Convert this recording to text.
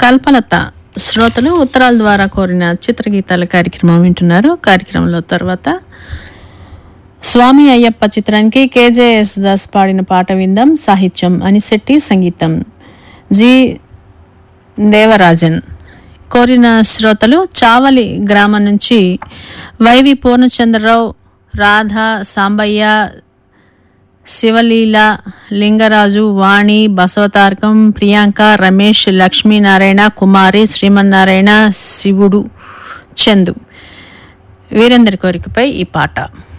కల్పలత శ్రోతలు ఉత్తరాల ద్వారా కోరిన చిత్రగీతాల కార్యక్రమం వింటున్నారు. కార్యక్రమంలో తర్వాత స్వామి అయ్యప్ప చిత్రానికి కేజేఎస్ దాస్ పాడిన పాట విందాం. సాహిత్యం అనిశెట్టి, సంగీతం జి దేవరాజన్. కోరిన శ్రోతలు చావలి గ్రామం నుంచి వైవి పూర్ణచంద్రరావు, రాధ, సాంబయ్య, శివలీల, లింగరాజు, వాణి, బసవతారకం, ప్రియాంక, రమేష్, లక్ష్మీనారాయణ, కుమారి, శ్రీమన్నారాయణ, శివుడు, చందు వీరందరి కోరికపై ఈ పాట.